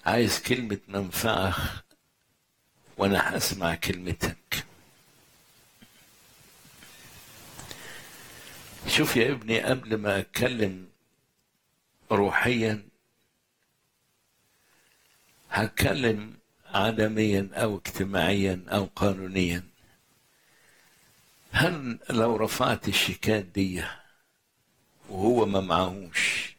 عايز كلمة منفعة وأنا هسمع كلمتك. شوف يا ابني، قبل ما أتكلم روحيا هتكلم عالميا أو اجتماعيا أو قانونيا. هل لو رفعت الشيكات دي وهو ما معهوش